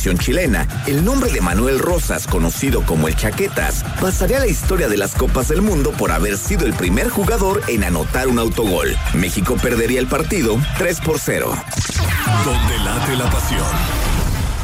selección chilena, el nombre de Manuel Rosas, conocido como el Chaquetas, pasaría a la historia de las Copas del Mundo por haber sido el primer jugador en anotar un autogol. México perdería el partido 3-0. Donde late la pasión.